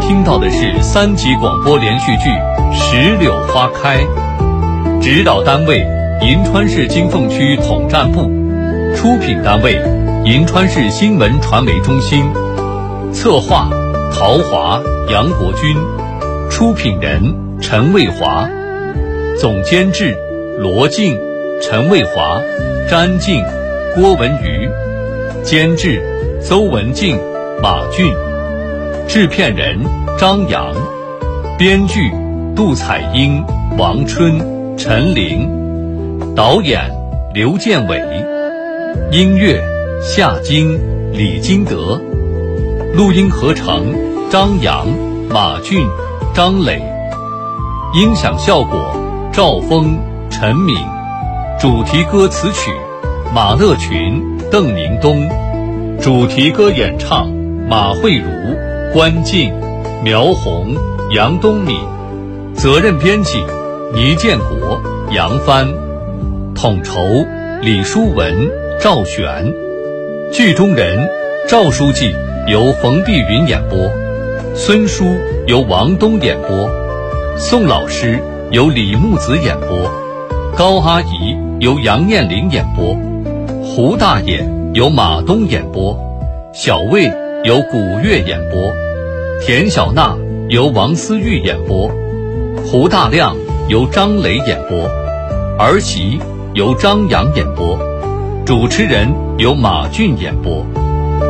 听到的是3集广播连续剧《石榴花开》，指导单位银川市金凤区统战部，出品单位银川市新闻传媒中心，策划陶华、杨国军，出品人陈卫华，总监制罗静、陈卫华、詹静、郭文瑜，监制邹文静、马俊，制片人张扬，编剧杜彩英、王春、陈玲，导演刘建伟，音乐夏金、李金德，录音合成张扬、马俊、张磊，音响效果赵峰、陈敏，主题歌词曲马乐群、邓宁东，主题歌演唱马慧茹、关静、苗红、杨东敏，责任编辑倪建国、杨帆，统筹李书文、赵璇，剧中人赵书记由冯碧云演播，孙叔由王东演播，宋老师由李木子演播，高阿姨由杨艳玲演播，胡大爷由马东演播，小魏由古月演播，田小娜由王思玉演播，胡大亮由张磊演播，儿媳由张扬演播，主持人由马俊演播。